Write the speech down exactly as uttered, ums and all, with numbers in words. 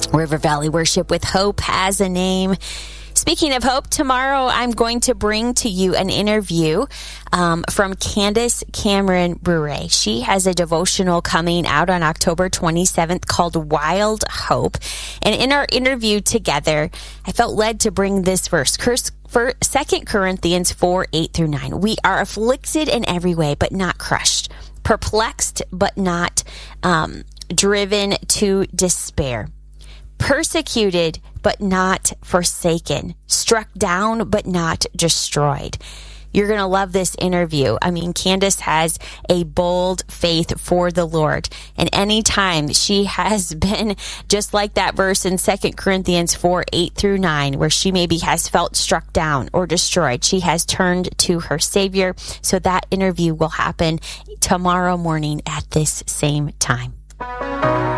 River Valley Worship with Hope has a name. Speaking of hope, tomorrow I'm going to bring to you an interview um, from Candace Cameron Bure. She has a devotional coming out on October twenty-seventh called Wild Hope. And in our interview together, I felt led to bring this verse. For Second Corinthians four, eight through nine. We are afflicted in every way, but not crushed. Perplexed, but not um, driven to despair. Persecuted, but not forsaken. Struck down, but not destroyed. You're going to love this interview. I mean, Candace has a bold faith for the Lord. And anytime she has been just like that verse in Second Corinthians four, eight through nine, where she maybe has felt struck down or destroyed, she has turned to her Savior. So that interview will happen tomorrow morning at this same time.